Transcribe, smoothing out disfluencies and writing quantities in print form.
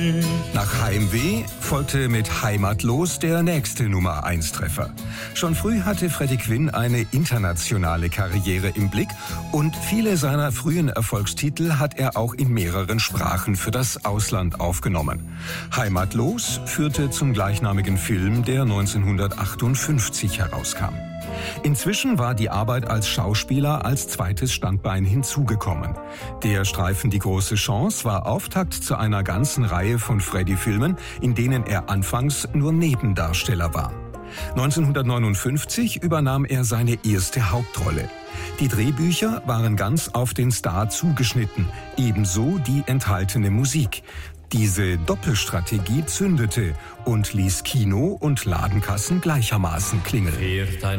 Nach Heimweh folgte mit Heimatlos der nächste Nummer-1-Treffer. Schon früh hatte Freddie Quinn eine internationale Karriere im Blick und viele seiner frühen Erfolgstitel hat er auch in mehreren Sprachen für das Ausland aufgenommen. Heimatlos führte zum gleichnamigen Film, der 1958 herauskam. Inzwischen war die Arbeit als Schauspieler als zweites Standbein hinzugekommen. Der Streifen Die große Chance war Auftakt zu einer ganzen Reihe von Freddy-Filmen, in denen er anfangs nur Nebendarsteller war. 1959 übernahm er seine erste Hauptrolle. Die Drehbücher waren ganz auf den Star zugeschnitten, ebenso die enthaltene Musik. Diese Doppelstrategie zündete und ließ Kino und Ladenkassen gleichermaßen klingeln.